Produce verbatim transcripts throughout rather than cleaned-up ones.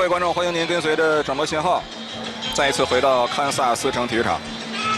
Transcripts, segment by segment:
位观众，欢迎您跟随着转播信号，再一次回到堪萨斯城体育场。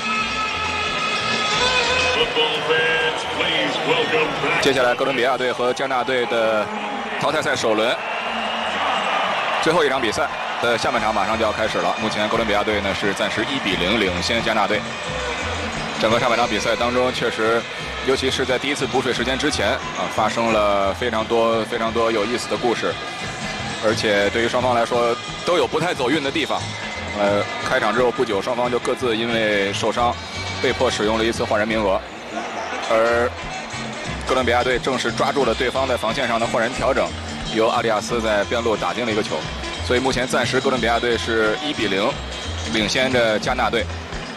接下来，哥伦比亚队和加纳队的淘汰赛首轮最后一场比赛的下半场马上就要开始了。目前哥伦比亚队呢是暂时一比零领先加纳队。整个上半场比赛当中，确实，尤其是在第一次补水时间之前啊，发生了非常多非常多有意思的故事，而且对于双方来说都有不太走运的地方。呃，开场之后不久，双方就各自因为受伤，被迫使用了一次换人名额，而哥伦比亚队正是抓住了对方在防线上的换人调整，由阿里亚斯在边路打进了一个球，所以目前暂时哥伦比亚队是一比零领先着加纳队。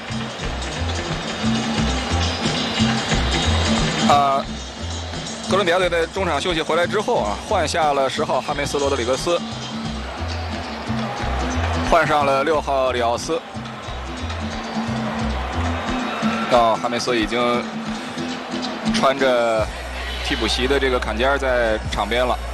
啊，哥伦比亚队在中场休息回来之后啊，换下了十号哈梅斯·罗德里格斯，换上了六号里奥斯。到哈梅斯已经穿着替补席的这个坎肩在场边了。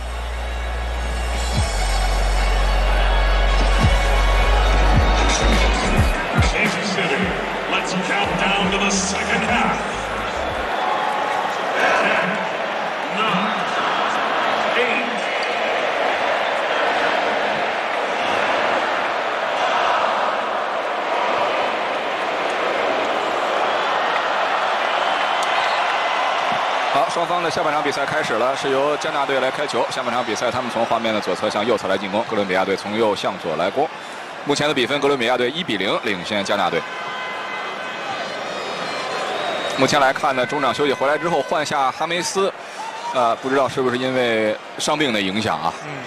好，双方的下半场比赛开始了，是由加纳队来开球。下半场比赛，他们从画面的左侧向右侧来进攻，哥伦比亚队从右向左来攻。目前的比分，哥伦比亚队一比零领先加纳队。目前来看呢，中场休息回来之后换下哈梅斯，呃，不知道是不是因为伤病的影响啊？嗯。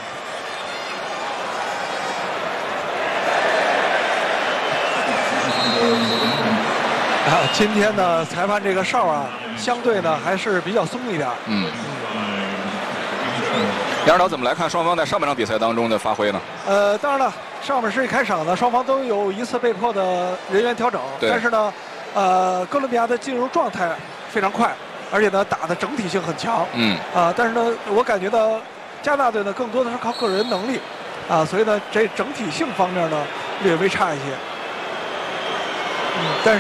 啊，今天呢，裁判这个哨啊，相对呢还是比较松一点。 嗯。杨指导怎么来看双方在上半场比赛当中的发挥呢？ 呃，当然了，上半时一开场呢，双方都有一次被迫的人员调整，但是呢，呃，哥伦比亚的进入状态非常快，而且呢，打的整体性很强。嗯。啊，但是呢，我感觉到加纳队呢更多的是靠个人能力，啊，所以呢，这整体性方面呢略微差一些。嗯，但是。